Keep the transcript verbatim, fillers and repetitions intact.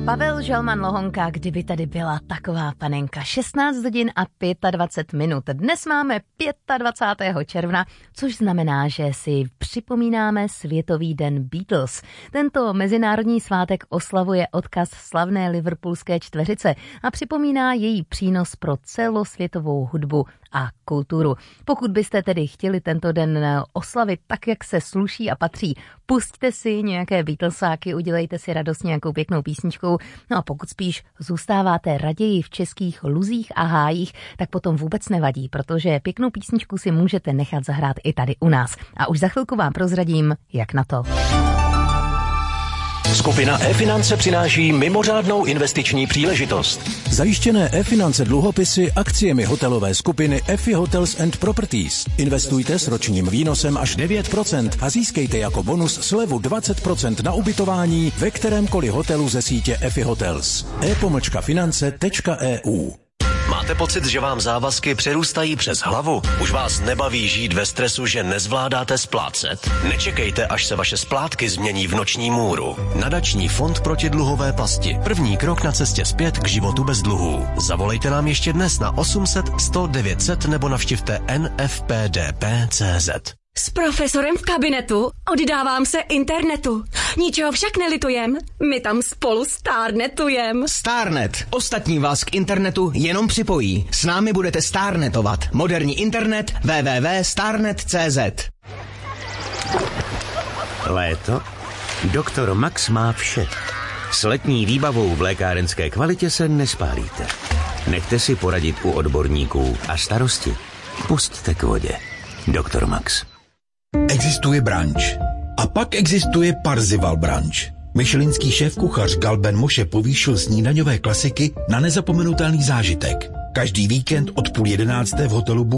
Pavel Žalman Lohonka, kdyby tady byla taková panenka. šestnáct hodin a dvacet pět minut. Dnes máme dvacátého pátého června, což znamená, že si připomínáme Světový den Beatles. Tento mezinárodní svátek oslavuje odkaz slavné liverpoolské čtveřice a připomíná její přínos pro celosvětovou hudbu a kulturu. Pokud byste tedy chtěli tento den oslavit tak, jak se sluší a patří, pusťte si nějaké Beatlesáky, udělejte si radost nějakou pěknou písničkou. No a pokud spíš zůstáváte raději v českých luzích a hájích, tak potom vůbec nevadí, protože pěknou písničku si můžete nechat zahrát i tady u nás. A už za chvilku vám prozradím, jak na to. Skupina E-finance přináší mimořádnou investiční příležitost. Zajištěné E-finance dluhopisy akciemi hotelové skupiny Effie Hotels and Properties. Investujte s ročním výnosem až devět procent a získejte jako bonus slevu dvacet procent na ubytování ve kterémkoliv hotelu ze sítě Effie Hotels. e pomlčka finance tečka e u. Máte pocit, že vám závazky přerůstají přes hlavu? Už vás nebaví žít ve stresu, že nezvládáte splácet? Nečekejte, až se vaše splátky změní v noční můru. Nadační fond proti dluhové pasti. První krok na cestě zpět k životu bez dluhů. Zavolejte nám ještě dnes na osm set, sto, devět set nebo navštivte n f p d p tečka c z. S profesorem v kabinetu oddávám se internetu. Ničeho však nelitujem, my tam spolu stárnetujem. Starnet. Ostatní vás k internetu jenom připojí. S námi budete starnetovat. Moderní internet w w w tečka starnet tečka c z. Léto? Doktor Max má vše. S letní výbavou v lékárenské kvalitě se nespálíte. Nechte si poradit u odborníků a starosti pusťte k vodě. Doktor Max. Existuje brunch. A pak existuje Parzival brunch. Michelinský šéfkuchař Galben Moshe povýšil snídaňové klasiky na nezapomenutelný zážitek. Každý víkend od půl jedenácté v hotelu